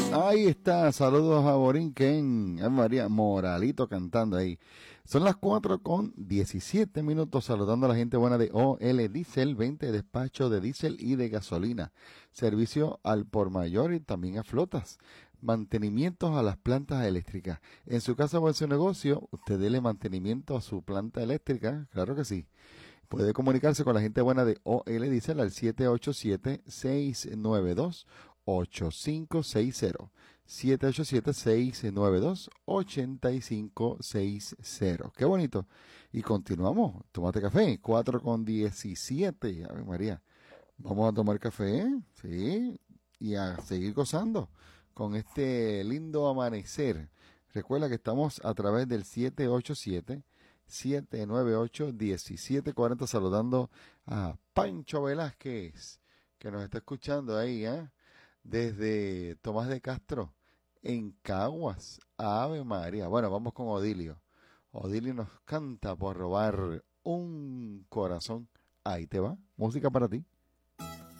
Ahí está, saludos a Borinquen, a María Moralito cantando ahí. Son las 4:17, saludando a la gente buena de OL Diesel, 20 despacho de diésel y de gasolina. Servicio al por mayor y también a flotas. Mantenimientos a las plantas eléctricas. En su casa o en su negocio, usted dele mantenimiento a su planta eléctrica, claro que sí. Puede comunicarse con la gente buena de OL Diesel al 787-692-8560. 787-692-8560. Qué bonito. Y continuamos. Tómate café. 4:17. Ave María. Vamos a tomar café. Sí. Y a seguir gozando con este lindo amanecer. Recuerda que estamos a través del 787-798-1740 saludando a Pancho Velázquez, que nos está escuchando ahí, desde Tomás de Castro, en Caguas. Ave María. Bueno, vamos con Odilio. Odilio nos canta por robar un corazón. Ahí te va. Música para ti.